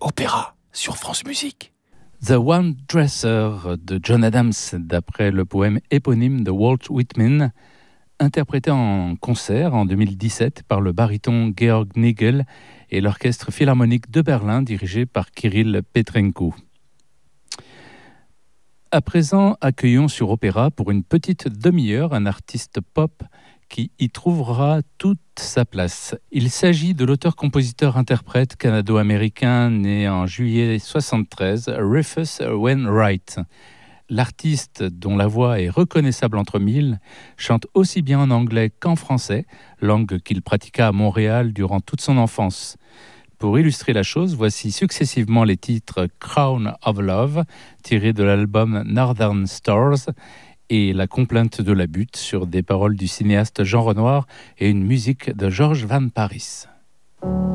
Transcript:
Opéra sur France Musique. The One Dresser de John Adams, d'après le poème éponyme de Walt Whitman, interprété en concert en 2017 par le baryton Georg Nigel et l'Orchestre Philharmonique de Berlin dirigé par Kirill Petrenko. À présent, accueillons sur Opéra pour une petite demi-heure un artiste pop qui y trouvera toute sa place. Il s'agit de l'auteur-compositeur-interprète canado-américain né en juillet 1973, Rufus Wainwright. L'artiste, dont la voix est reconnaissable entre mille, chante aussi bien en anglais qu'en français, langue qu'il pratiqua à Montréal durant toute son enfance. Pour illustrer la chose, voici successivement les titres Crown of Love, tiré de l'album Northern Stars, et La complainte de la butte, sur des paroles du cinéaste Jean Renoir et une musique de Georges Van Parijs.